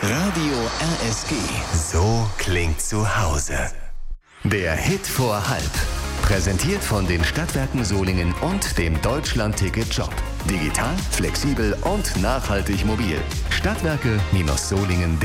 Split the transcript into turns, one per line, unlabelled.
Radio RSG.
So klingt zu Hause. Der Hit vor halb. Präsentiert von den Stadtwerken Solingen und dem Deutschland-Ticket-Shop. Digital, flexibel und nachhaltig mobil. Stadtwerke-solingen.de